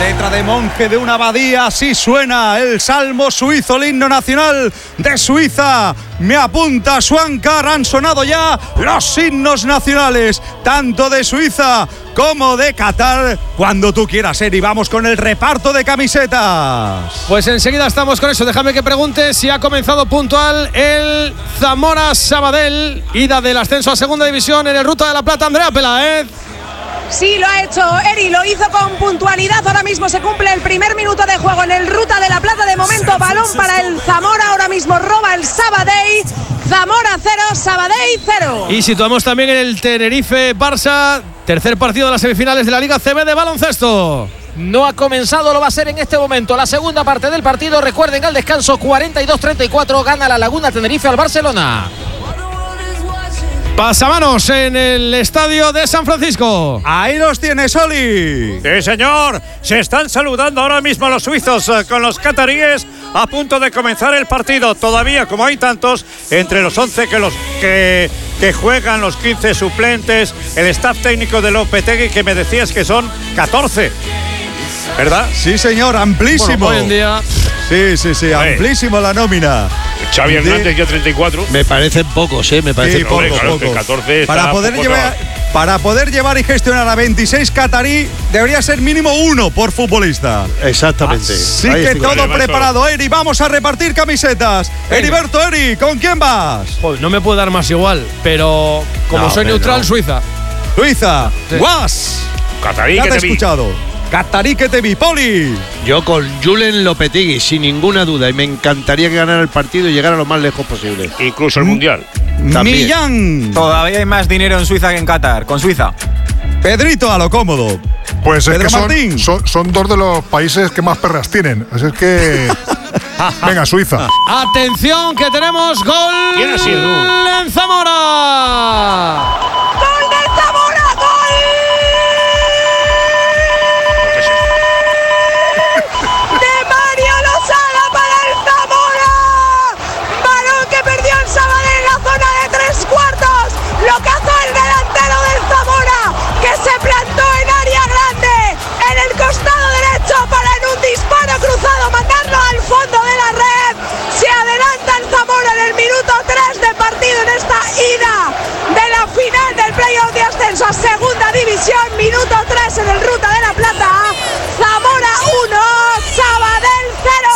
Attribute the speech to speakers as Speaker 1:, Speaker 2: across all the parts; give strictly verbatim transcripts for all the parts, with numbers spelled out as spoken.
Speaker 1: letra de monje de una abadía, así suena el salmo suizo, el himno nacional de Suiza. Me apunta Swankar, han sonado ya los himnos nacionales, tanto de Suiza como de Qatar. Cuando tú quieras, Eri, vamos con el reparto de camisetas.
Speaker 2: Pues enseguida estamos con eso. Déjame que pregunte si ha comenzado puntual el Zamora Sabadell, ida del ascenso a segunda división en el Ruta de la Plata. Andrea Peláez.
Speaker 3: Sí, lo ha hecho Eri, lo hizo con puntualidad. Ahora mismo se cumple el primer minuto de juego en el Ruta de la Plata. De momento, balón para el Zamora. Ahora mismo roba el Sabadell. Zamora cero, Sabadell cero.
Speaker 2: Y situamos también en el Tenerife-Barça, tercer partido de las semifinales de la Liga C B de baloncesto.
Speaker 4: No ha comenzado, lo va a hacer en este momento. La segunda parte del partido, recuerden, al descanso cuarenta y dos treinta y cuatro, gana la Laguna Tenerife al Barcelona.
Speaker 2: Pasamanos en el estadio de San Francisco.
Speaker 1: Ahí los tienes, Oli.
Speaker 5: Sí, señor. Se están saludando ahora mismo los suizos eh, con los cataríes a punto de comenzar el partido. Todavía, como hay tantos, entre los once que, los, que, que juegan, los quince suplentes, el staff técnico de Lopetegui, que me decías que son catorce. ¿Verdad?
Speaker 1: Sí, señor, amplísimo.
Speaker 2: Bueno, hoy en día.
Speaker 1: Sí, sí, sí, amplísimo la nómina.
Speaker 6: Xavi Hernández ya treinta y cuatro.
Speaker 7: Me parecen pocos, ¿eh? Me parecen
Speaker 1: sí, poco,
Speaker 6: Hombre, claro,
Speaker 1: poco.
Speaker 6: catorce
Speaker 1: para, poder llevar, para poder llevar y gestionar a veintiséis catarí, debería ser mínimo uno por futbolista.
Speaker 7: Exactamente.
Speaker 1: Así que todo preparado, Eri. Vamos a repartir camisetas. Venga. Heriberto, Eri, ¿con quién vas?
Speaker 2: Pues no me puedo dar más igual, pero como
Speaker 7: no,
Speaker 2: soy neutral, no. Suiza.
Speaker 1: Suiza. Sí. Guas.
Speaker 6: Catarí,
Speaker 1: ya
Speaker 6: que
Speaker 1: te he
Speaker 6: te
Speaker 1: escuchado. Catarí que te vi, Poli.
Speaker 7: Yo con Julen Lopetegui, sin ninguna duda, y me encantaría que ganara el partido y llegara lo más lejos posible.
Speaker 6: Incluso el Mundial.
Speaker 7: También.
Speaker 1: Millán.
Speaker 8: Todavía hay más dinero en Suiza que en Qatar, con Suiza.
Speaker 1: Pedrito, a lo cómodo.
Speaker 9: Pues es
Speaker 1: Pedro
Speaker 9: que son,
Speaker 1: Martín.
Speaker 9: son, son dos de los países que más perras tienen. Así es que… Venga, Suiza.
Speaker 2: Atención, que tenemos gol.
Speaker 6: ¿Quién ha sido?
Speaker 2: En Zamora.
Speaker 3: ¡Gol del Zamora! ¡Gol! Locazo el delantero del Zamora, que se plantó en área grande, en el costado derecho, para en un disparo cruzado mandarlo al fondo de la red. Se adelanta el Zamora en el minuto tres de partido en esta ida de la final del playoff de ascenso a segunda división. Minuto tres en el Ruta de la Plata. Zamora uno, Sabadell cero.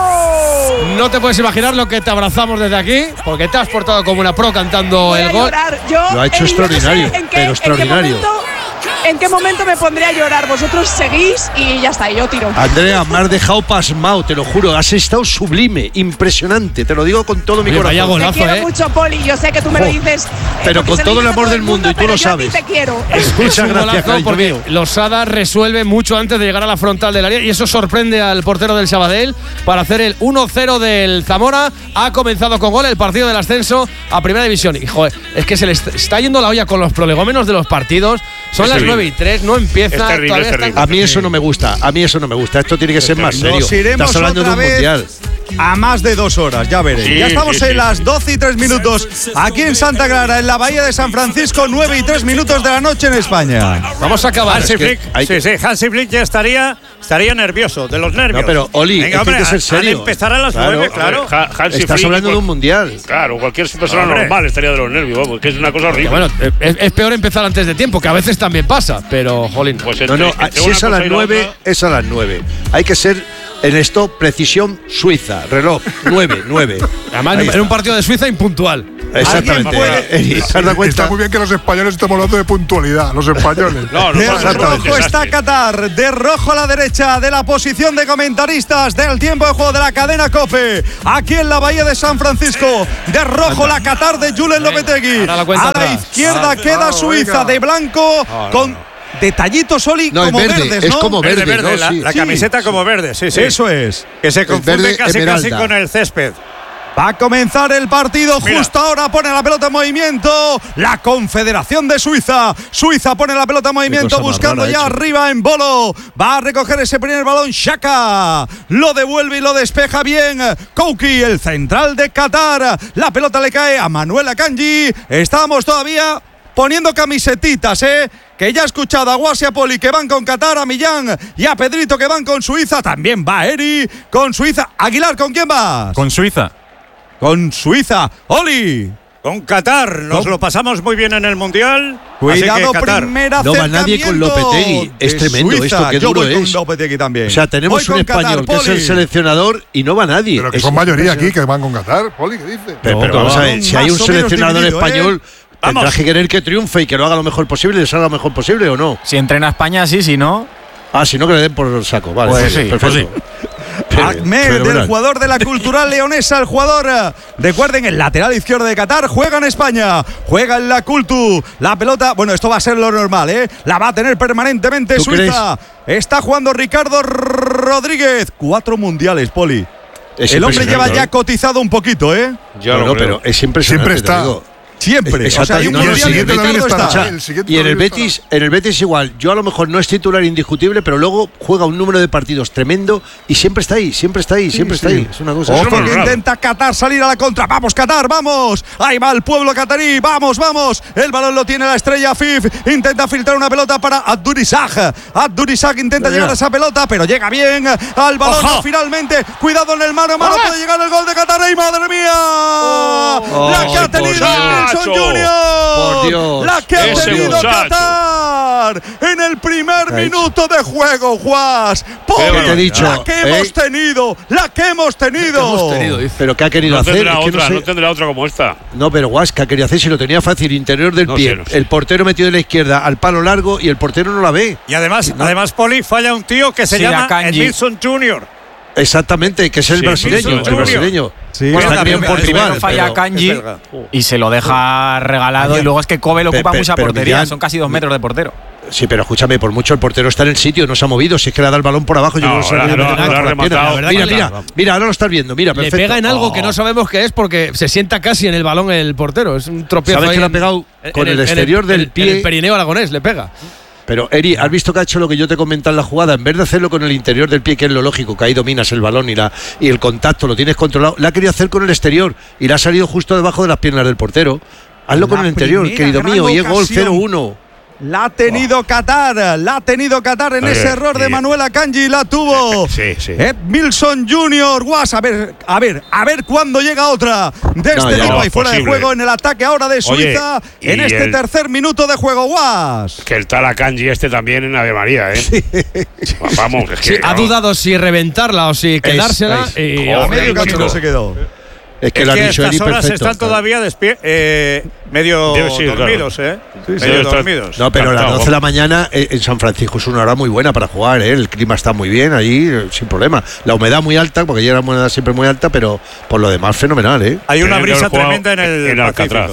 Speaker 2: No te puedes imaginar lo que te abrazamos desde aquí, porque te has portado como una pro cantando
Speaker 3: Voy
Speaker 2: el
Speaker 3: a
Speaker 2: gol.
Speaker 3: llorar. Yo,
Speaker 7: Lo ha hecho
Speaker 3: Eri,
Speaker 7: extraordinario,
Speaker 3: no sé en qué,
Speaker 7: pero extraordinario.
Speaker 3: ¿en qué, momento, ¿En qué momento me pondré a llorar? Vosotros seguís y ya está, y yo tiro.
Speaker 7: Andrea, me has dejado pasmado, te lo juro. Has estado sublime, impresionante. Te lo digo con todo mi
Speaker 2: Oye, vaya
Speaker 7: corazón.
Speaker 2: golazo,
Speaker 3: Te quiero
Speaker 2: ¿eh?
Speaker 3: mucho, Poli. Yo sé que tú me lo
Speaker 7: Oh,
Speaker 3: dices. eh,
Speaker 7: pero
Speaker 3: porque
Speaker 7: con
Speaker 3: se lo
Speaker 7: todo el
Speaker 3: dices a
Speaker 7: amor del mundo, y tú
Speaker 3: pero
Speaker 7: lo
Speaker 3: yo a ti
Speaker 7: sabes.
Speaker 3: te quiero.
Speaker 2: Es
Speaker 7: Muchas
Speaker 2: un
Speaker 7: gracias,
Speaker 2: golazo
Speaker 7: cariño
Speaker 2: porque
Speaker 7: mío.
Speaker 2: Losada resuelve mucho antes de llegar a la frontal del área y eso sorprende al portero del Sabadell para hacer el uno cero del Zamora. Ha comenzado con gol el partido del ascenso a primera división. Y joder, es que se le está yendo la olla con los prolegómenos de los partidos. Son
Speaker 6: Es
Speaker 2: las
Speaker 6: terrible.
Speaker 2: nueve y tres, no empieza.
Speaker 6: Es terrible,
Speaker 2: todavía
Speaker 6: es
Speaker 2: están-
Speaker 6: terrible.
Speaker 7: A mí eso no me gusta, a mí eso no me gusta. Esto tiene que ser más serio.
Speaker 1: Nos iremos
Speaker 7: Estás hablando de
Speaker 1: otra
Speaker 7: un
Speaker 1: vez
Speaker 7: mundial.
Speaker 1: a más de dos horas, ya veréis.
Speaker 6: Sí,
Speaker 1: ya estamos
Speaker 6: sí,
Speaker 1: en
Speaker 6: sí,
Speaker 1: las
Speaker 6: sí.
Speaker 1: doce y tres minutos aquí en Santa Clara, en la Bahía de San Francisco, nueve y tres minutos de la noche en España.
Speaker 2: Vamos a acabar.
Speaker 5: Hansi
Speaker 7: es que
Speaker 5: Flick,
Speaker 7: hay
Speaker 5: sí, sí, Hansi Flick ya estaría, estaría nervioso, de los nervios.
Speaker 7: No, pero, Oli,
Speaker 5: Venga,
Speaker 7: es que hay
Speaker 5: hombre,
Speaker 7: que ser serio.
Speaker 5: Al empezar a las
Speaker 7: Claro.
Speaker 5: nueve, claro.
Speaker 6: Hombre, Ha- Hansi
Speaker 7: Estás
Speaker 6: Flick,
Speaker 7: hablando de
Speaker 6: cual-
Speaker 7: un mundial.
Speaker 6: Claro, cualquier persona
Speaker 5: Hombre.
Speaker 6: normal estaría de los nervios, vamos, que es una cosa
Speaker 2: Que
Speaker 6: horrible.
Speaker 2: bueno, es, es peor empezar antes de tiempo, que a veces también pasa, pero jolín.
Speaker 6: Pues
Speaker 7: No,
Speaker 6: entre-
Speaker 7: no,
Speaker 6: entre
Speaker 7: si
Speaker 6: una
Speaker 7: es a
Speaker 6: cosa
Speaker 7: las
Speaker 6: y la
Speaker 7: nueve,
Speaker 6: otra-
Speaker 7: es a las nueve. Hay que ser en esto precisión suiza, reloj, nueve, nueve.
Speaker 2: Además,
Speaker 7: Ahí
Speaker 2: en
Speaker 7: está.
Speaker 2: un partido de Suiza impuntual.
Speaker 7: Exactamente.
Speaker 1: ¿Alguien puede-
Speaker 7: Eh, ¿te has dado cuenta?
Speaker 9: Está muy bien que los españoles estemos hablando de puntualidad. Los españoles.
Speaker 6: No, no
Speaker 1: De
Speaker 6: pasa nada,
Speaker 1: rojo está
Speaker 6: desastre.
Speaker 1: Qatar, de rojo a la derecha de la posición de comentaristas del tiempo de juego de la cadena COPE, aquí en la Bahía de San Francisco. De rojo la Qatar de Julen Lopetegui.
Speaker 2: ahora la cuenta
Speaker 1: A la
Speaker 2: atrás.
Speaker 1: izquierda
Speaker 9: Ah,
Speaker 1: queda
Speaker 9: ah,
Speaker 1: Suiza,
Speaker 9: venga.
Speaker 1: de blanco con detallitos, Oli,
Speaker 7: No, es
Speaker 1: como
Speaker 7: verde,
Speaker 1: verdes,
Speaker 7: es
Speaker 1: ¿no?
Speaker 7: como verde,
Speaker 5: Verde, verde,
Speaker 7: ¿no?
Speaker 5: la,
Speaker 7: Sí.
Speaker 5: la
Speaker 1: Sí.
Speaker 5: camiseta como verde, sí, sí.
Speaker 1: Eso es.
Speaker 5: Que se confunde
Speaker 7: verde
Speaker 5: casi, casi
Speaker 7: esmeralda.
Speaker 5: con el césped.
Speaker 1: Va a comenzar el partido.
Speaker 5: Mira.
Speaker 1: Justo ahora pone la pelota en movimiento la Confederación de Suiza. Suiza pone la pelota en movimiento
Speaker 7: cosa más
Speaker 1: buscando
Speaker 7: rara
Speaker 1: ya
Speaker 7: ha hecho.
Speaker 1: arriba en Bolo. Va a recoger ese primer balón Xhaka. Lo devuelve y lo despeja bien Kouki, el central de Qatar. La pelota le cae a Manuel Akanji. Estamos todavía poniendo camisetitas, ¿eh? Que ya he escuchado a Guas y a Poli que van con Qatar, a Millán y a Pedrito que van con Suiza. También va Eri con Suiza. Aguilar, ¿con quién vas?
Speaker 8: Con Suiza.
Speaker 1: Con Suiza. Oli.
Speaker 5: Con Qatar. Nos lo pasamos muy bien en el Mundial.
Speaker 1: Cuidado,
Speaker 5: Qatar.
Speaker 1: primera
Speaker 7: No va nadie con Lopetegui. Es tremendo
Speaker 1: Suiza.
Speaker 7: esto, qué
Speaker 1: Yo
Speaker 7: duro
Speaker 1: voy
Speaker 7: es.
Speaker 1: con Lopetegui también.
Speaker 7: O sea, tenemos
Speaker 1: Voy
Speaker 7: un
Speaker 1: con
Speaker 7: español
Speaker 1: Qatar,
Speaker 7: que es el
Speaker 1: Poli.
Speaker 7: seleccionador y no va nadie.
Speaker 9: Pero que
Speaker 7: Es
Speaker 9: son mayoría
Speaker 7: impresionante.
Speaker 9: aquí que van con Qatar, Poli, ¿qué dices?
Speaker 7: Pero,
Speaker 1: No,
Speaker 7: pero
Speaker 1: pero
Speaker 7: vamos a
Speaker 1: van
Speaker 7: ver, si
Speaker 1: más
Speaker 7: hay un
Speaker 1: o menos
Speaker 7: seleccionador
Speaker 1: dividido,
Speaker 7: español,
Speaker 1: ¿eh?
Speaker 7: tendrá
Speaker 5: Vamos.
Speaker 7: que querer que triunfe y que lo haga lo mejor posible y le salga lo mejor posible, ¿o no?
Speaker 8: Si entrena a España, sí, si no.
Speaker 7: Ah, si no, que le den por el saco. Vale,
Speaker 8: Pues
Speaker 7: sí,
Speaker 8: sí,
Speaker 7: perfecto. Pero-
Speaker 1: Ahmed,
Speaker 7: fenomenal.
Speaker 1: del jugador de la Cultural Leonesa, el jugador, eh, recuerden, el lateral izquierdo de Qatar, juega en España, juega en la Cultu, la pelota, bueno, esto va a ser lo normal, ¿eh? La va a tener permanentemente
Speaker 7: ¿Tú
Speaker 1: Suiza. Está jugando Ricardo Rodríguez, cuatro mundiales, Poli.
Speaker 7: Es
Speaker 1: El hombre lleva
Speaker 7: impresionante,
Speaker 1: ya
Speaker 7: ¿eh?
Speaker 1: cotizado un poquito, ¿eh?
Speaker 6: Ya
Speaker 7: No,
Speaker 6: lo
Speaker 7: no,
Speaker 6: creo.
Speaker 7: pero es impresionante.
Speaker 9: Siempre
Speaker 7: te
Speaker 9: está.
Speaker 7: digo.
Speaker 1: Siempre.
Speaker 7: Es-
Speaker 1: O sea, hay un
Speaker 7: exactamente.
Speaker 9: Y el
Speaker 1: mundial y
Speaker 9: siguiente también
Speaker 1: Ricardo
Speaker 9: estará.
Speaker 1: está.
Speaker 7: O sea,
Speaker 9: El siguiente
Speaker 7: y en el
Speaker 9: también
Speaker 7: Betis, en el Betis igual. Yo a lo mejor no es titular indiscutible, pero luego juega un número de partidos tremendo y siempre está ahí, siempre está ahí, siempre está
Speaker 1: sí.
Speaker 7: ahí. Es una cosa.
Speaker 1: Ojo
Speaker 6: Eso no
Speaker 1: que
Speaker 6: es raro.
Speaker 1: intenta Qatar salir a la contra. Vamos, Qatar, vamos. Ahí va el pueblo catarí. Vamos, vamos. El balón lo tiene la estrella Fif. Intenta filtrar una pelota para Abdurizak. Abdurizak intenta
Speaker 7: Mira.
Speaker 1: llegar a esa pelota, pero llega bien al balón.
Speaker 5: Ojo.
Speaker 1: No, finalmente, cuidado en el mano a mano. Puede llegar el gol de Qatar. ¡Ay, madre mía! la que ha
Speaker 7: por
Speaker 1: tenido
Speaker 7: Dios.
Speaker 1: Wilson Junior.
Speaker 7: Por Dios.
Speaker 1: La que ha
Speaker 6: Ese
Speaker 1: tenido
Speaker 6: muchacho.
Speaker 1: Qatar en el primer
Speaker 7: ¿Qué ha
Speaker 1: minuto de juego, Juas. Por
Speaker 6: Qué
Speaker 7: te he dicho,
Speaker 1: la que
Speaker 7: ¿eh?
Speaker 1: hemos tenido. La que hemos tenido.
Speaker 7: Pero ¿qué ha querido
Speaker 6: No
Speaker 7: hacer?
Speaker 6: tendrá
Speaker 7: Es que
Speaker 6: otra,
Speaker 7: no, sé.
Speaker 6: no tendrá otra como esta.
Speaker 7: No, pero Guas, ¿qué ha querido hacer? Si lo tenía fácil, interior del
Speaker 6: No
Speaker 7: pie.
Speaker 6: sé, no sé.
Speaker 7: El portero metido de la izquierda al palo largo y el portero no la ve.
Speaker 5: Y además, además, Poli, falla un tío que se
Speaker 8: Sí,
Speaker 5: llama
Speaker 8: Akanji.
Speaker 5: Edmilson Junior
Speaker 7: Exactamente, que es el
Speaker 6: Sí,
Speaker 7: brasileño.
Speaker 6: Wilson
Speaker 7: El
Speaker 6: Junior.
Speaker 7: brasileño.
Speaker 1: Sí.
Speaker 7: Bueno,
Speaker 5: Bueno,
Speaker 7: también en
Speaker 5: también
Speaker 7: Portugal.
Speaker 8: Primero falla
Speaker 7: pero-
Speaker 8: Kanji
Speaker 5: es verdad.
Speaker 8: y se lo deja regalado. Y luego es que Kobe le
Speaker 7: Pe-
Speaker 8: ocupa
Speaker 7: pe-
Speaker 8: mucha
Speaker 7: pero
Speaker 8: portería.
Speaker 7: Millán-
Speaker 8: Son casi dos metros de portero.
Speaker 7: Sí, pero escúchame, por mucho el portero está en el sitio, no se ha movido. Si es que le ha dado el balón por abajo, yo
Speaker 6: No,
Speaker 7: creo que se
Speaker 6: ahora-
Speaker 7: ha
Speaker 6: ahora- ahora ha
Speaker 7: mira,
Speaker 6: rematado. La verdad
Speaker 7: mira,
Speaker 2: que
Speaker 7: mira,
Speaker 2: le-
Speaker 7: mira, ahora lo estás viendo. Mira,
Speaker 2: Le
Speaker 7: perfecto.
Speaker 2: pega en algo
Speaker 7: Oh.
Speaker 2: que no sabemos qué es porque se sienta casi en el balón el portero. Es un tropiezo.
Speaker 7: ¿Sabes
Speaker 2: ahí
Speaker 7: que le ha
Speaker 2: en-
Speaker 7: pegado
Speaker 2: en
Speaker 7: con el
Speaker 2: en
Speaker 7: exterior del
Speaker 2: en-
Speaker 7: pie?
Speaker 2: En el perineo aragonés le pega.
Speaker 7: Pero, Eri, ¿has visto que ha hecho lo que yo te comenté en la jugada? En vez de hacerlo con el interior del pie, que es lo lógico, que ahí dominas el balón y, la, y el contacto lo tienes controlado, la ha querido hacer con el exterior y le ha salido justo debajo de las piernas del portero. Hazlo con
Speaker 1: La
Speaker 7: el interior,
Speaker 1: primera
Speaker 7: querido
Speaker 1: gran
Speaker 7: mío, y es gol
Speaker 1: ocasión.
Speaker 7: cero uno.
Speaker 1: La ha tenido Qatar, la ha tenido Qatar en
Speaker 6: A
Speaker 1: ese
Speaker 6: ver,
Speaker 1: error de
Speaker 6: y-
Speaker 1: Manuel Akanji, la tuvo.
Speaker 6: Sí, sí.
Speaker 1: Edmilson Junior, Guas, a ver, a ver, a ver cuándo llega otra de
Speaker 7: No,
Speaker 1: este
Speaker 7: ya
Speaker 1: tipo
Speaker 6: no,
Speaker 1: ahí fuera de
Speaker 6: posible.
Speaker 1: juego en el ataque ahora de Suiza
Speaker 6: y
Speaker 1: en este
Speaker 6: el-
Speaker 1: tercer minuto de juego, Guas.
Speaker 6: Que el tal Akanji este también en Ave María, ¿eh? Vamos, es que.
Speaker 2: Sí, ha
Speaker 6: vamos.
Speaker 2: dudado si reventarla o si quedársela.
Speaker 7: es.
Speaker 2: y
Speaker 6: Oh,
Speaker 1: A medio
Speaker 6: Joder,
Speaker 1: camino
Speaker 6: chico.
Speaker 1: se quedó.
Speaker 7: Es que
Speaker 5: Es
Speaker 7: lo ha
Speaker 5: que a
Speaker 7: dicho
Speaker 5: estas
Speaker 7: Eri
Speaker 5: horas
Speaker 7: perfecto.
Speaker 5: están todavía despie- eh, medio
Speaker 6: Debe ser, claro.
Speaker 5: dormidos, ¿eh?
Speaker 6: sí,
Speaker 5: medio
Speaker 6: está-
Speaker 5: dormidos.
Speaker 7: No, pero a las
Speaker 6: Cantado,
Speaker 7: doce de la mañana eh, en San Francisco es una hora muy buena para jugar, ¿eh? El clima está muy bien allí, eh, sin problema. La humedad muy alta, porque allí la humedad siempre muy alta, pero por lo demás fenomenal, ¿eh?
Speaker 5: Hay una
Speaker 6: Tenían que
Speaker 5: brisa
Speaker 6: haber jugado
Speaker 5: tremenda en el
Speaker 6: en Alcatraz.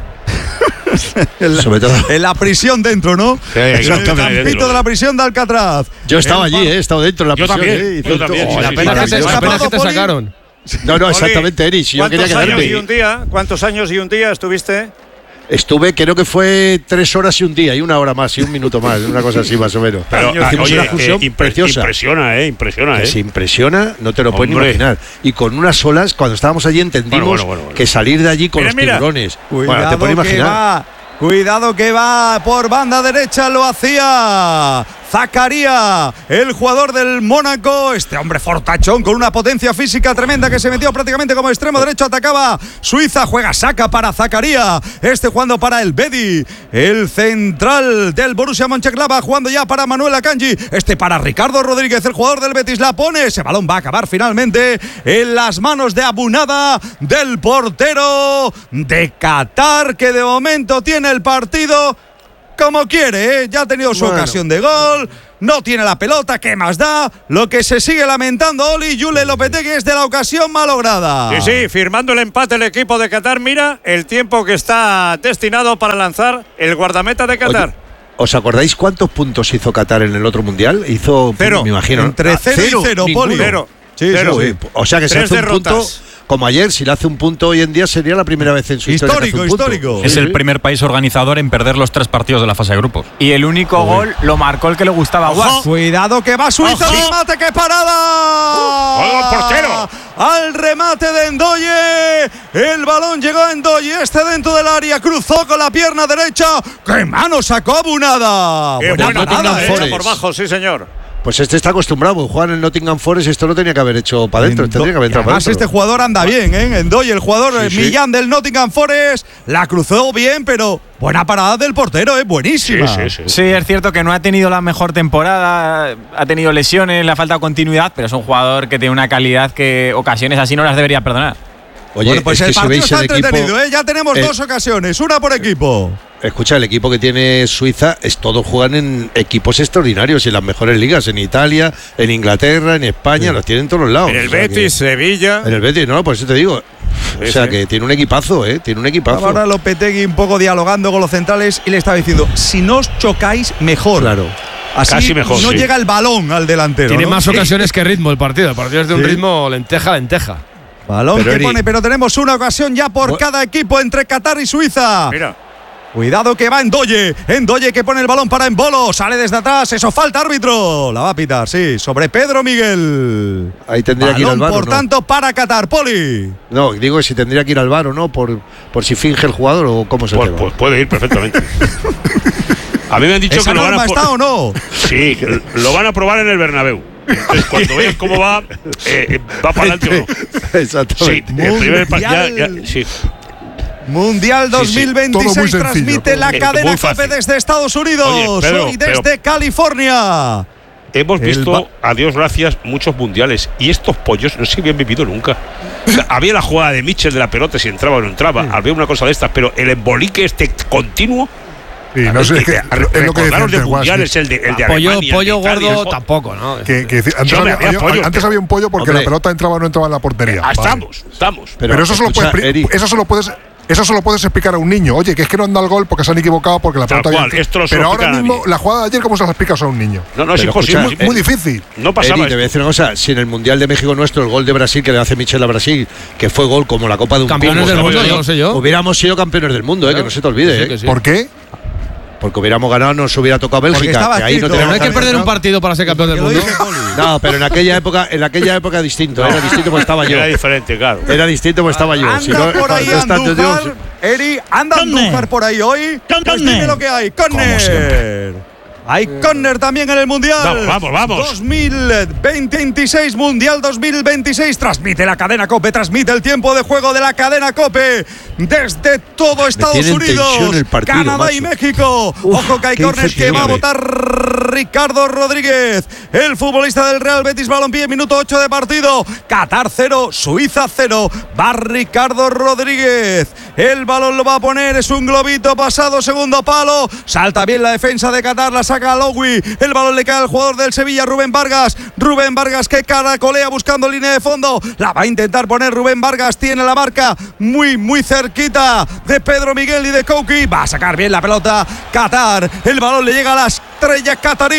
Speaker 5: Pacífico.
Speaker 7: Sobre todo.
Speaker 1: En la prisión dentro, ¿no?
Speaker 6: Sí,
Speaker 1: En el
Speaker 6: exactamente,
Speaker 1: campito
Speaker 6: dentro.
Speaker 1: de la prisión de Alcatraz.
Speaker 7: Yo estaba
Speaker 1: El
Speaker 7: allí,
Speaker 1: pa-
Speaker 7: ¿eh? He estado dentro de la
Speaker 6: Yo
Speaker 7: prisión,
Speaker 6: también,
Speaker 7: ¿eh?
Speaker 6: yo también,
Speaker 7: Oh,
Speaker 6: sí,
Speaker 2: La
Speaker 6: sí,
Speaker 2: pena que te,
Speaker 1: maravilloso.
Speaker 2: la pena que te
Speaker 1: Escapado, Poli.
Speaker 2: sacaron.
Speaker 7: No, no,
Speaker 5: Oli,
Speaker 7: exactamente, Eri. Si yo quería
Speaker 5: ¿Cuántos años y
Speaker 7: quedarme.
Speaker 5: un día? ¿Cuántos años y un día estuviste?
Speaker 7: Estuve, creo que fue tres horas y un día, y una hora más, y un minuto más, una cosa así más o menos.
Speaker 6: Pero, ah,
Speaker 7: hicimos
Speaker 6: oye,
Speaker 7: una fusión
Speaker 6: eh, impre-
Speaker 7: preciosa.
Speaker 6: Impresiona, ¿eh? Impresiona,
Speaker 7: Que
Speaker 6: ¿eh?
Speaker 7: se impresiona, no te lo puedes ni
Speaker 6: Hombre.
Speaker 7: imaginar. Y con unas olas, cuando estábamos allí entendimos
Speaker 6: Bueno, bueno, bueno, bueno.
Speaker 7: que salir de allí con
Speaker 5: Mira,
Speaker 7: los
Speaker 5: mira.
Speaker 7: tiburones.
Speaker 1: Cuidado
Speaker 7: Bueno, te puedes
Speaker 1: que
Speaker 7: imaginar.
Speaker 1: va, cuidado que va por banda derecha, lo hacía Zakaria, el jugador del Mónaco, este hombre fortachón con una potencia física tremenda que se metió prácticamente como extremo derecho, atacaba Suiza, juega, saca para Zakaria, este jugando para el Bedi, el central del Borussia Mönchengladbach, jugando ya para Manuel Akanji, este para Ricardo Rodríguez, el jugador del Betis, la pone, ese balón va a acabar finalmente en las manos de Abunada, del portero de Qatar, que de momento tiene el partido como quiere, ¿eh? Ya ha tenido su
Speaker 7: Bueno.
Speaker 1: ocasión de gol, no tiene la pelota, ¿qué más da? Lo que se sigue lamentando Oli Jule Lopetegui es de la ocasión malograda.
Speaker 5: Sí, sí, firmando el empate el equipo de Qatar. Mira el tiempo que está destinado para lanzar el guardameta de Qatar.
Speaker 7: Oye, ¿os acordáis cuántos puntos hizo Qatar en el otro mundial? Hizo,
Speaker 5: Cero.
Speaker 7: me imagino. ¿no?
Speaker 1: Entre
Speaker 7: Ah,
Speaker 1: cero y cero,
Speaker 7: ninguno.
Speaker 1: Poli.
Speaker 5: Cero.
Speaker 1: Sí,
Speaker 5: Cero.
Speaker 1: sí,
Speaker 7: Uy, O sea que si
Speaker 5: Tres
Speaker 7: hace un punto,
Speaker 5: derrotas.
Speaker 7: como ayer, si le hace un punto hoy en día sería la primera vez en su historia. que hace
Speaker 1: Histórico,
Speaker 7: un punto.
Speaker 1: histórico.
Speaker 10: Es el primer país organizador en perder los tres partidos de la fase de grupos.
Speaker 8: Y el único gol lo marcó el que le gustaba a Guas.
Speaker 1: Cuidado que va Suiza,
Speaker 5: Ojo.
Speaker 1: remate, qué parada.
Speaker 6: ¡Ojo, portero!
Speaker 1: al remate de Ndoye. El balón llegó a Ndoye, este dentro del área, cruzó con la pierna derecha. ¡Qué mano sacó Abunada!
Speaker 5: Qué buena nada,
Speaker 7: eh,
Speaker 5: por bajo, sí señor.
Speaker 7: Pues este está acostumbrado. Juan en Nottingham Forest, esto lo tenía que haber hecho para adentro. Tendría que haber entrado para
Speaker 1: Además,
Speaker 7: adentro.
Speaker 1: este jugador anda bien, ¿eh? Ndoye, el jugador
Speaker 7: Sí, sí.
Speaker 1: Millán del Nottingham Forest, la cruzó bien, pero buena parada del portero, es ¿eh? buenísima.
Speaker 6: Sí, sí, sí.
Speaker 8: Sí, es cierto que no ha tenido la mejor temporada, ha tenido lesiones, le ha faltado continuidad, pero es un jugador que tiene una calidad que ocasiones así no las debería perdonar.
Speaker 7: Oye,
Speaker 1: Bueno, pues
Speaker 7: es
Speaker 1: el
Speaker 7: que si
Speaker 1: partido
Speaker 7: veis
Speaker 1: está
Speaker 7: el equipo,
Speaker 1: entretenido, ¿eh? Ya tenemos
Speaker 7: eh,
Speaker 1: dos ocasiones, una por equipo.
Speaker 7: Escucha, el equipo que tiene Suiza es todos juegan en equipos extraordinarios y en las mejores ligas, en Italia, en Inglaterra, en España, sí. Los tienen en todos los lados.
Speaker 5: En el
Speaker 7: o sea
Speaker 5: Betis,
Speaker 7: que,
Speaker 5: Sevilla.
Speaker 7: En el Betis, no, por eso te digo.
Speaker 5: Sí,
Speaker 7: o sea
Speaker 5: sí.
Speaker 7: que tiene un equipazo, ¿eh? Tiene un equipazo.
Speaker 1: Ahora Lopetegui un poco dialogando con los centrales y le estaba diciendo, si no os chocáis, mejor.
Speaker 7: Claro.
Speaker 1: Así
Speaker 6: Casi mejor,
Speaker 1: no
Speaker 6: sí.
Speaker 1: llega el balón al delantero.
Speaker 2: Tiene
Speaker 1: ¿no?
Speaker 2: más ocasiones que ritmo el partido. El partido es de un
Speaker 1: Sí.
Speaker 2: ritmo lenteja-lenteja.
Speaker 1: Balón
Speaker 7: Pero
Speaker 1: que
Speaker 7: Eri,
Speaker 1: pone, pero tenemos una ocasión ya por
Speaker 7: Bu-
Speaker 1: cada equipo entre Qatar y Suiza.
Speaker 5: Mira.
Speaker 1: Cuidado que va Ndoye. Ndoye que pone el balón para Embolo. Sale desde atrás. Eso falta, árbitro. La va a pitar, sí. Sobre Pedro Miguel.
Speaker 7: Ahí tendría que ir
Speaker 1: Balón,
Speaker 7: al VAR,
Speaker 1: por
Speaker 7: ¿o no?
Speaker 1: tanto, para Qatar. Poli.
Speaker 7: No, digo que si tendría que ir al VAR o no, por, por si finge el jugador o cómo se
Speaker 6: Pues,
Speaker 7: queda.
Speaker 6: pues puede ir perfectamente. A mí me han dicho
Speaker 1: ¿Esa
Speaker 6: que lo van
Speaker 1: norma
Speaker 6: a
Speaker 1: está o no?
Speaker 6: Sí, que lo van a probar en el Bernabéu. Entonces, cuando vean cómo va, eh, va para adelante o no. Sí,
Speaker 7: Exactamente.
Speaker 6: el primer pa- ya, ya,
Speaker 1: Mundial.
Speaker 6: sí.
Speaker 1: Mundial
Speaker 6: Sí,
Speaker 1: dos
Speaker 6: sí.
Speaker 1: mil
Speaker 9: Todo
Speaker 1: veintiséis
Speaker 9: muy sencillo,
Speaker 1: transmite
Speaker 9: todo
Speaker 1: la
Speaker 6: muy-
Speaker 1: cadena
Speaker 6: muy
Speaker 1: Cope
Speaker 6: fácil.
Speaker 1: desde Estados Unidos.
Speaker 6: Oye, Pedro,
Speaker 1: Hoy desde
Speaker 6: pero-
Speaker 1: California.
Speaker 6: Hemos
Speaker 1: El
Speaker 6: visto,
Speaker 1: ba-
Speaker 6: a Dios gracias, muchos mundiales. Y estos pollos no se habían vivido nunca. O sea, había la jugada de Mitchell de la pelota, si entraba o no entraba. Había una cosa de estas, pero el embolique este continuo.
Speaker 9: Sí, no sé, es que, es lo que decía
Speaker 6: Recordaros de
Speaker 9: antes, Guas,
Speaker 6: mundiales,
Speaker 9: que-
Speaker 6: el de, el de
Speaker 2: Pollo,
Speaker 6: Alemania,
Speaker 2: pollo
Speaker 6: el de Italia,
Speaker 2: gordo
Speaker 6: el-
Speaker 2: tampoco, ¿no?
Speaker 9: que, que antes,
Speaker 6: Sí, hombre,
Speaker 9: había,
Speaker 6: había pollo,
Speaker 9: antes
Speaker 6: pero-
Speaker 9: había un pollo porque
Speaker 7: Hombre.
Speaker 9: la pelota entraba o no entraba en la portería.
Speaker 6: Ah,
Speaker 9: Vale.
Speaker 6: estamos, estamos.
Speaker 9: Pero, eso, solo
Speaker 7: escucha,
Speaker 9: puedes,
Speaker 7: Eri,
Speaker 9: eso solo puedes eso solo puedes explicar a un niño. Oye, que es que no anda el gol porque se han equivocado porque la
Speaker 6: Tal
Speaker 9: pelota
Speaker 6: cual,
Speaker 9: había-
Speaker 6: esto lo se
Speaker 9: Pero
Speaker 6: lo
Speaker 9: ahora
Speaker 6: explican a
Speaker 9: mismo
Speaker 6: mí.
Speaker 9: la jugada de ayer cómo se la explicas a un niño.
Speaker 6: No, no, es
Speaker 7: Pero
Speaker 6: imposible.
Speaker 7: escucha,
Speaker 9: Muy difícil.
Speaker 6: No pasaba
Speaker 7: Eri, te voy a
Speaker 6: esto.
Speaker 7: decir una cosa, si en el Mundial de México nuestro, el gol de Brasil que le hace Michel a Brasil, que fue gol como la Copa de un
Speaker 2: Campeones
Speaker 7: Pomo,
Speaker 2: del
Speaker 7: ¿sabes?
Speaker 2: mundo, yo lo sé yo.
Speaker 7: Hubiéramos sido campeones del mundo, eh, que no se te olvide,
Speaker 2: Sí,
Speaker 7: eh.
Speaker 2: que sí.
Speaker 9: ¿Por qué?
Speaker 7: Porque hubiéramos ganado, nos hubiera tocado
Speaker 1: Porque
Speaker 7: Bélgica,
Speaker 1: estaba
Speaker 7: que ahí no
Speaker 1: escrito.
Speaker 2: Pero no hay
Speaker 7: teníamos
Speaker 2: que perder un partido para ser campeón del
Speaker 1: Que lo
Speaker 2: mundo.
Speaker 1: dice Poli.
Speaker 7: No, pero en aquella época, en aquella época distinto, era distinto porque estaba yo.
Speaker 6: Era diferente, claro.
Speaker 7: Era distinto porque estaba yo. Si
Speaker 1: Anda
Speaker 7: no,
Speaker 1: por ahí
Speaker 7: no está-
Speaker 1: Andújar.
Speaker 7: yo-
Speaker 1: Eri, anda
Speaker 11: ¿Dónde?
Speaker 1: Andújar por ahí hoy. Pues
Speaker 11: ¿Dónde?
Speaker 1: dime lo que hay.
Speaker 9: Como
Speaker 1: Córner.
Speaker 9: siempre.
Speaker 1: Hay córner también en el Mundial.
Speaker 6: Vamos, vamos, vamos.
Speaker 1: dos mil veintiséis, Mundial dos mil veintiséis. Transmite la cadena COPE, transmite el tiempo de juego de la cadena COPE desde todo Estados
Speaker 7: tiene en
Speaker 1: Unidos,
Speaker 7: tensión el partido,
Speaker 1: Canadá y
Speaker 7: macho.
Speaker 1: México.
Speaker 7: Uf,
Speaker 1: Ojo que hay
Speaker 7: qué
Speaker 1: córner que va a
Speaker 7: incertidumbre.
Speaker 1: votar Ricardo Rodríguez, el futbolista del Real Betis Balompié, minuto ocho de partido. Qatar cero, Suiza cero. Va Ricardo Rodríguez. El balón lo va a poner, es un globito pasado, segundo palo. Salta bien la defensa de Qatar, la saca Lowy. El balón le cae al jugador del Sevilla, Rubén Vargas. Rubén Vargas que caracolea buscando línea de fondo. La va a intentar poner Rubén Vargas. Tiene la marca muy, muy cerquita de Pedro Miguel y de Kouki. Va a sacar bien la pelota Qatar. El balón le llega a la estrella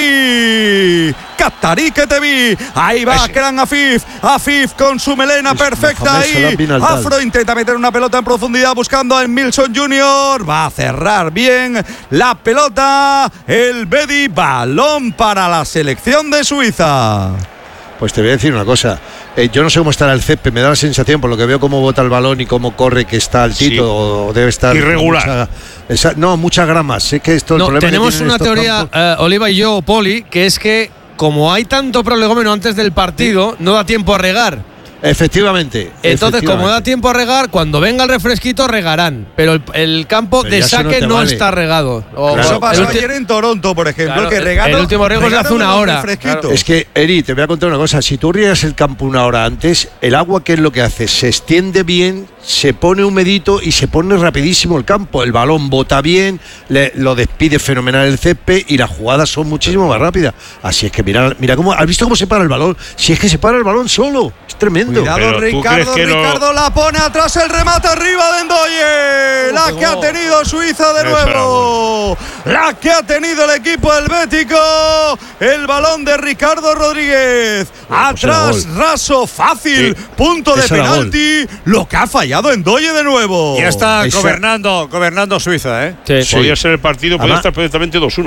Speaker 1: qatarí. Qatarí que te vi. Ahí va
Speaker 6: Ese.
Speaker 1: Kran Afif. Afif con su melena
Speaker 7: Es
Speaker 1: perfecta
Speaker 7: Mohamed Salah
Speaker 1: ahí.
Speaker 7: bin Al-Tal.
Speaker 1: Afro intenta meter una pelota en profundidad buscando a Milson junior Va a cerrar bien la pelota. El Bedi, balón para la selección de Suiza.
Speaker 7: Pues te voy a decir una cosa. Eh, yo no sé cómo estará el césped, me da la sensación, por lo que veo cómo bota el balón y cómo corre, que está altito,
Speaker 6: Sí.
Speaker 7: o debe estar.
Speaker 6: Irregular.
Speaker 7: Mucha- esa- no, muchas gramas. Es que esto el
Speaker 2: No,
Speaker 7: problema que
Speaker 2: tenemos
Speaker 7: tienen
Speaker 2: una
Speaker 7: estos
Speaker 2: teoría,
Speaker 7: campos-
Speaker 2: eh, Oliva y yo, Poli, que es que como hay tanto prolegómeno antes del partido, no da tiempo a regar.
Speaker 7: Efectivamente.
Speaker 2: Entonces, como da
Speaker 7: efectivamente.
Speaker 2: tiempo a regar, cuando venga el refresquito regarán. Pero el, el campo
Speaker 7: Pero
Speaker 2: de
Speaker 7: ya eso no
Speaker 2: saque
Speaker 7: te
Speaker 2: no,
Speaker 7: vale.
Speaker 2: está regado. O-
Speaker 7: Claro.
Speaker 1: Eso
Speaker 2: el
Speaker 1: pasó
Speaker 2: ulti-
Speaker 1: ayer en Toronto, por ejemplo,
Speaker 2: Claro,
Speaker 1: que
Speaker 2: el-
Speaker 1: regado,
Speaker 2: el último riego es de hace
Speaker 1: regado
Speaker 2: una
Speaker 1: con
Speaker 2: hora.
Speaker 1: refresquito.
Speaker 2: Claro.
Speaker 7: Es que, Eri, te voy a contar una cosa. Si tú riegas el campo una hora antes, el agua, ¿qué es lo que hace? Se extiende bien, se pone humedito y se pone rapidísimo el campo. El balón bota bien, le- lo despide fenomenal el césped y las jugadas son muchísimo más rápidas. Así es que mira, mira cómo, ¿has visto cómo se para el balón? Si es que se para el balón solo. Es tremendo.
Speaker 1: Cuidado,
Speaker 6: Pero, ¿tú
Speaker 1: Ricardo,
Speaker 6: crees que lo-
Speaker 1: Ricardo la pone atrás, el remate arriba de Ndoye. La que ha tenido Suiza de
Speaker 6: Eso era
Speaker 1: nuevo. La que ha tenido el equipo helvético. El balón de Ricardo Rodríguez.
Speaker 7: Pues era
Speaker 1: Atrás,
Speaker 7: gol.
Speaker 1: raso, fácil.
Speaker 6: Sí.
Speaker 1: Punto de
Speaker 7: Eso era
Speaker 1: penalti. Lo que ha fallado Ndoye de nuevo.
Speaker 5: Ya está
Speaker 7: Esa-
Speaker 5: gobernando, gobernando Suiza, ¿eh?
Speaker 2: Sí.
Speaker 7: Sí.
Speaker 6: Podía ser el partido, podía
Speaker 7: Además,
Speaker 6: estar perfectamente dos uno.
Speaker 7: Me,
Speaker 6: ¿eh?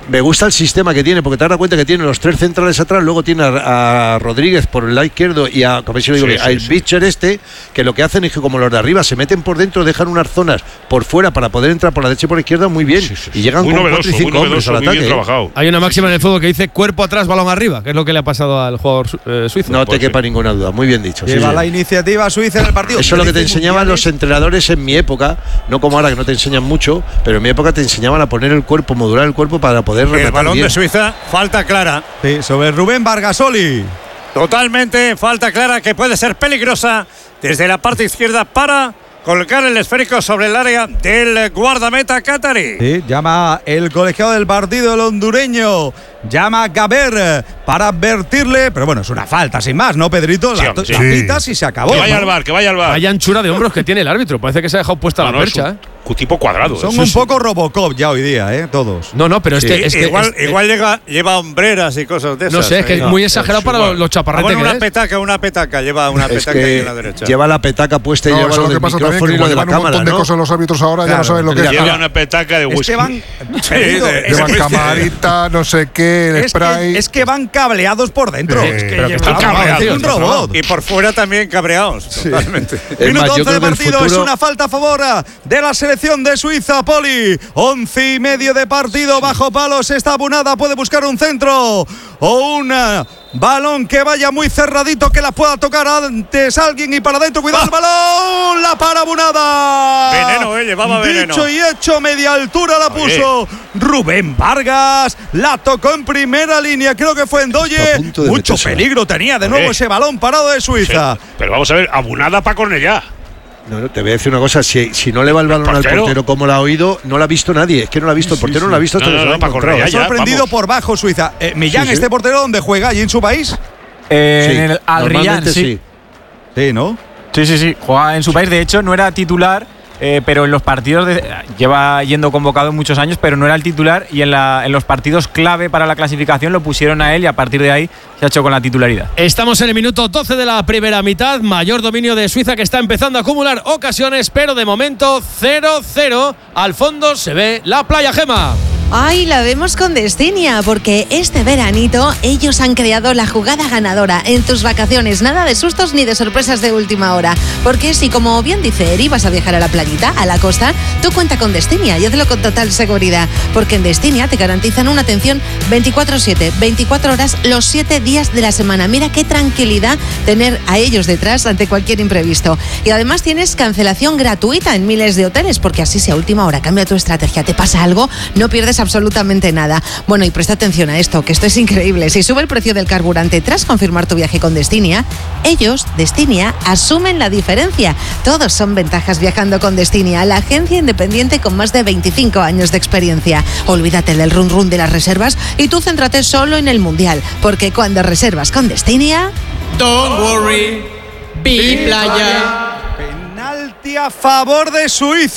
Speaker 7: Me gusta el sistema que tiene, porque te das cuenta que tiene los tres centrales atrás, luego tiene a, a Rodríguez por el lado izquierdo y a, como si lo digo,
Speaker 6: Sí, sí,
Speaker 7: al
Speaker 6: sí.
Speaker 7: Bitcher este, que lo que hacen es que como los de arriba se meten por dentro, dejan unas zonas por fuera para poder entrar por la derecha y por la izquierda muy bien.
Speaker 6: Sí, sí, sí.
Speaker 7: Y llegan
Speaker 6: Muy
Speaker 7: con
Speaker 6: novedoso,
Speaker 7: cuatro y
Speaker 6: muy
Speaker 7: cinco hombres
Speaker 6: novedoso,
Speaker 7: al
Speaker 6: muy
Speaker 7: ataque.
Speaker 6: bien
Speaker 7: ¿eh?
Speaker 6: trabajado.
Speaker 2: Hay una máxima en el fútbol que dice cuerpo atrás, balón arriba, que es lo que le ha pasado al jugador su- eh, suizo.
Speaker 7: No te
Speaker 6: Pues
Speaker 7: quepa
Speaker 6: sí.
Speaker 7: ninguna duda, muy bien dicho. sí,
Speaker 1: Lleva
Speaker 7: sí.
Speaker 1: la iniciativa Suiza en el partido.
Speaker 7: Eso es lo que te
Speaker 1: Trece
Speaker 7: enseñaban los
Speaker 1: mundiales.
Speaker 7: entrenadores en mi época, no como ahora que no te enseñan mucho, pero en mi época te enseñaban a poner el cuerpo, modular el cuerpo para poder
Speaker 5: El
Speaker 7: rematar
Speaker 5: balón
Speaker 7: bien.
Speaker 5: de Suiza, falta clara.
Speaker 1: Sí, sobre Rubén Vargasoli.
Speaker 5: Totalmente, falta clara que puede ser peligrosa desde la parte izquierda para colocar el esférico sobre el área del guardameta catarí.
Speaker 1: Sí, llama el colegiado del partido, el hondureño. Llama a Gaber para advertirle. Pero bueno, es una falta, sin más, ¿no, Pedrito?
Speaker 6: Sí,
Speaker 1: La,
Speaker 6: hombre, sí.
Speaker 1: la pitas y se acabó.
Speaker 6: Que vaya
Speaker 1: ¿no?
Speaker 6: al bar, que vaya al bar.
Speaker 2: Vaya anchura de hombros que tiene el árbitro. Parece que se ha dejado puesta
Speaker 6: No,
Speaker 2: la
Speaker 6: no, es
Speaker 2: percha.
Speaker 6: un
Speaker 2: ¿eh?
Speaker 6: tipo cuadrado.
Speaker 1: Son
Speaker 6: ¿eh?
Speaker 1: un poco Robocop ya hoy día, ¿eh? Todos.
Speaker 2: No, no, pero es
Speaker 7: Sí,
Speaker 2: que. Es que
Speaker 5: igual
Speaker 2: es-
Speaker 5: igual llega, lleva hombreras y cosas de esas.
Speaker 2: no sé, es que
Speaker 5: ahí.
Speaker 2: es muy exagerado
Speaker 5: es
Speaker 2: para
Speaker 5: igual.
Speaker 2: los, los
Speaker 5: Ah,
Speaker 2: chaparretes
Speaker 5: bueno,
Speaker 2: que
Speaker 5: una
Speaker 2: es.
Speaker 5: petaca, una petaca, lleva una
Speaker 7: Es
Speaker 5: petaca ahí
Speaker 7: que
Speaker 5: en la derecha.
Speaker 7: lleva la petaca puesta y
Speaker 9: No,
Speaker 7: lleva
Speaker 9: eso
Speaker 7: lo
Speaker 9: es lo
Speaker 7: del
Speaker 9: que pasa también,
Speaker 7: micrófono
Speaker 9: que
Speaker 7: y lo de
Speaker 9: como
Speaker 7: la
Speaker 9: llevan un
Speaker 7: cámara,
Speaker 9: montón de
Speaker 7: ¿no?
Speaker 9: cosas los árbitros ahora, ya
Speaker 1: Claro,
Speaker 9: no saben lo que es.
Speaker 6: Lleva una petaca de
Speaker 1: Es
Speaker 6: whisky.
Speaker 1: que van. Pedrito,
Speaker 5: de-
Speaker 1: es,
Speaker 9: Llevan
Speaker 5: Ese-
Speaker 9: camarita, no sé qué, el
Speaker 1: es
Speaker 9: spray.
Speaker 1: que, es que van cableados por dentro.
Speaker 9: Sí,
Speaker 1: Es que
Speaker 9: pero que
Speaker 1: llevan-
Speaker 6: están cabreados,
Speaker 1: es un
Speaker 6: tío,
Speaker 1: robot.
Speaker 5: Y por fuera también cabreados, totalmente.
Speaker 7: Es
Speaker 1: Minuto
Speaker 7: más, yo
Speaker 1: once
Speaker 7: creo
Speaker 1: de
Speaker 7: que el
Speaker 1: partido, es
Speaker 7: futuro-
Speaker 1: una falta a favor de la selección de Suiza, Poli. Once y medio de partido, bajo palos, está abonada, puede buscar un centro o un eh, balón que vaya muy cerradito, que la pueda tocar antes alguien y para adentro, cuidado el balón, la para Abunada.
Speaker 5: Veneno, eh, llevaba veneno.
Speaker 1: Dicho y hecho, media altura la puso Rubén Vargas, la tocó en primera línea, creo que fue en
Speaker 7: Está a punto
Speaker 1: Doye,
Speaker 7: de
Speaker 1: mucho
Speaker 7: metérsela.
Speaker 1: peligro tenía de nuevo
Speaker 6: Oye.
Speaker 1: ese balón parado de Suiza.
Speaker 6: Pero vamos a ver, abunada para Cornellá.
Speaker 7: No, no, te voy a decir una cosa, si, si no le va el balón al
Speaker 6: portero?
Speaker 7: portero como lo ha oído, no lo ha visto nadie, es que no lo ha visto, el portero no lo ha visto hasta
Speaker 6: No,
Speaker 7: que
Speaker 6: no,
Speaker 7: se lo
Speaker 6: no,
Speaker 7: ha
Speaker 6: para
Speaker 7: encontrado.
Speaker 6: correr, ya, ya.
Speaker 1: Sorprendido
Speaker 6: vamos.
Speaker 1: por bajo Suiza. Eh, Millán,
Speaker 7: Sí, sí.
Speaker 1: ¿este portero dónde juega? ¿Allí en su país?
Speaker 8: Eh,
Speaker 7: Sí,
Speaker 8: en el Al Riyad,
Speaker 7: normalmente
Speaker 8: sí.
Speaker 1: Sí, ¿no?
Speaker 8: Sí, sí, sí. Juega en su país. De hecho, no era titular, eh, pero en los partidos. De, lleva yendo convocado muchos años, pero no era el titular. Y en, la, en los partidos clave para la clasificación lo pusieron a él y a partir de ahí se ha hecho con la titularidad.
Speaker 2: Estamos en el minuto doce de la primera mitad. Mayor dominio de Suiza, que está empezando a acumular ocasiones, pero de momento cero cero. Al fondo se ve la playa Gema.
Speaker 11: Ay, la vemos con Destinia, porque este veranito ellos han creado la jugada ganadora en tus vacaciones. Nada de sustos ni de sorpresas de última hora. Porque si, como bien dice Eri, vas a viajar a la playita, a la costa, tú cuenta con Destinia y hazlo con total seguridad. Porque en Destinia te garantizan una atención veinticuatro siete, veinticuatro horas, los siete días de la semana. Mira qué tranquilidad tener a ellos detrás ante cualquier imprevisto. Y además tienes cancelación gratuita en miles de hoteles, porque así si a última hora cambia tu estrategia, te pasa algo, no pierdes absolutamente nada. Bueno, y presta atención a esto, que esto es increíble. Si sube el precio del carburante tras confirmar tu viaje con Destinia, ellos, Destinia, asumen la diferencia. Todos son ventajas viajando con Destinia, la agencia independiente con más de veinticinco años de experiencia. Olvídate del run run de las reservas y tú céntrate solo en el Mundial, porque cuando reservas con Destinia...
Speaker 12: Don't worry, be playa.
Speaker 1: Penalti a favor de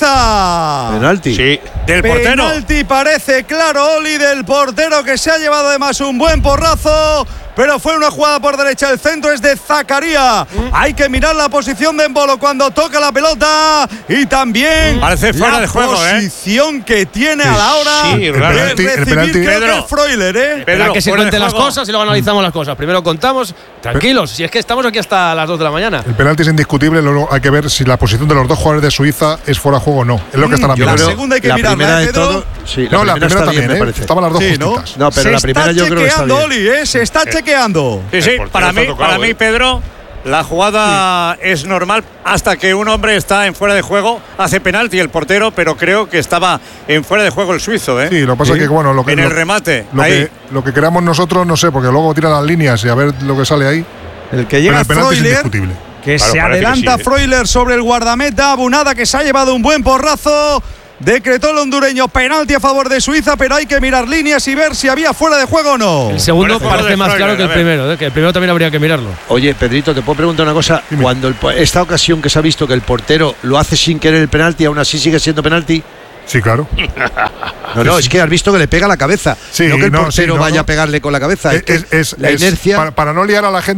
Speaker 1: Suiza.
Speaker 7: Penalti.
Speaker 6: Sí.
Speaker 5: Del portero.
Speaker 1: Penalti parece claro, Oli, del portero, que se ha llevado además un buen porrazo. Pero fue una jugada por derecha. El centro es de Zakaria. Hay que mirar la posición de Embolo cuando toca la pelota. Y también
Speaker 5: Parece fuera
Speaker 1: la
Speaker 5: de juego, ¿eh?
Speaker 1: posición que tiene a la hora
Speaker 6: Sí,
Speaker 1: de
Speaker 6: raro.
Speaker 9: penalti- el
Speaker 1: recibir,
Speaker 9: penalti-
Speaker 1: creo que
Speaker 5: Pedro.
Speaker 1: es Freuler, ¿eh?
Speaker 5: Pedro,
Speaker 2: Espera que se
Speaker 5: fuera de
Speaker 2: cuenten las
Speaker 5: juego.
Speaker 2: cosas y luego analizamos las cosas. Primero contamos. Tranquilos, si es que estamos aquí hasta las dos de la mañana.
Speaker 9: El penalti es indiscutible, luego hay que ver si la posición de los dos jugadores de Suiza es fuera de juego o no. Es lo que están
Speaker 1: Mm, yo
Speaker 9: mirando.
Speaker 1: La segunda hay que
Speaker 7: la
Speaker 1: mirarla,
Speaker 7: primera
Speaker 1: ¿eh,
Speaker 7: de
Speaker 1: Pedro?
Speaker 7: todo, sí,
Speaker 9: No, la primera
Speaker 7: está
Speaker 9: también,
Speaker 7: bien, me
Speaker 9: ¿eh?
Speaker 7: parece.
Speaker 9: Estaban las dos
Speaker 1: Sí, ¿no?
Speaker 9: justitas.
Speaker 7: No, pero
Speaker 1: se
Speaker 7: la primera
Speaker 1: está
Speaker 7: yo creo que está
Speaker 1: chequeando,
Speaker 7: bien.
Speaker 1: Oli, ¿eh? Se está chequeando.
Speaker 5: Sí, sí,
Speaker 6: El portero
Speaker 5: para
Speaker 6: está
Speaker 5: mí,
Speaker 6: tocado,
Speaker 5: para mí,
Speaker 6: eh.
Speaker 5: Pedro, la jugada es normal hasta que un hombre está en fuera de juego, hace penalti el portero, pero creo que estaba en fuera de juego el suizo, ¿eh?
Speaker 9: Sí, lo que pasa es que, bueno, lo que,
Speaker 5: en el
Speaker 9: lo-
Speaker 5: remate,
Speaker 9: lo
Speaker 5: ahí.
Speaker 9: que, lo que queramos nosotros, no sé, porque luego tiran las líneas y a ver lo que sale ahí.
Speaker 1: El que
Speaker 9: Pero
Speaker 1: llega
Speaker 9: el penalti es
Speaker 1: Freuler,
Speaker 9: indiscutible.
Speaker 1: que
Speaker 6: Claro,
Speaker 1: se
Speaker 6: parece que
Speaker 1: adelanta
Speaker 6: sí, ¿eh?
Speaker 1: Freuler sobre el guardameta. Abunada, que se ha llevado un buen porrazo. Decretó el hondureño penalti a favor de Suiza, pero hay que mirar líneas y ver si había fuera de juego o no.
Speaker 2: El segundo
Speaker 5: Parece
Speaker 2: parece
Speaker 5: de
Speaker 2: más
Speaker 5: Freuler,
Speaker 2: claro que
Speaker 5: a
Speaker 2: el
Speaker 5: ver.
Speaker 2: primero, ¿eh? Que el primero también habría que mirarlo.
Speaker 7: Oye, Pedrito, te puedo preguntar una cosa. Cuando el po- esta ocasión que se ha visto que el portero lo hace sin querer el penalti, aún así sigue siendo penalti.
Speaker 9: Sí, claro.
Speaker 7: No, no, es que has visto que le pega la cabeza.
Speaker 9: Sí,
Speaker 7: no que el
Speaker 9: no,
Speaker 7: portero
Speaker 9: sí, no,
Speaker 7: vaya
Speaker 9: no.
Speaker 7: a pegarle con la cabeza. Es,
Speaker 9: Es,
Speaker 7: que
Speaker 9: es-
Speaker 7: la
Speaker 9: es-
Speaker 7: inercia.
Speaker 9: para, para no liar a la gente.